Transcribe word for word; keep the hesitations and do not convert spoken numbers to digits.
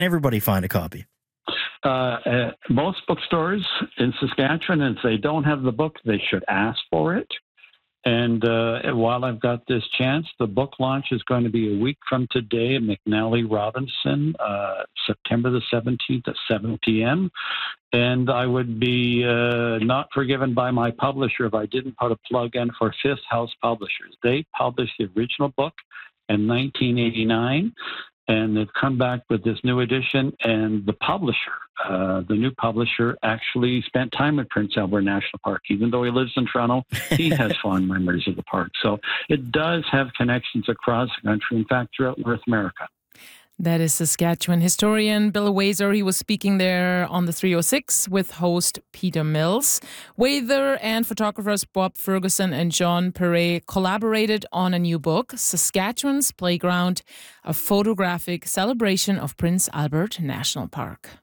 everybody find a copy? Uh, uh, most bookstores in Saskatchewan, and if they don't have the book, they should ask for it. And uh, while I've got this chance, the book launch is going to be a week from today at McNally Robinson, uh, September the seventeenth at seven p.m. And I would be uh, not forgiven by my publisher if I didn't put a plug in for Fifth House Publishers. They published the original book in nineteen eighty-nine, and they've come back with this new edition. And the publisher, uh, the new publisher, actually spent time at Prince Albert National Park. Even though he lives in Toronto, he has fond memories of the park. So it does have connections across the country, in fact, throughout North America. That is Saskatchewan historian Bill Wazer. He was speaking there on the three oh six with host Peter Mills. Wazer and photographers Bob Ferguson and John Perret collaborated on a new book, Saskatchewan's Playground, a photographic celebration of Prince Albert National Park.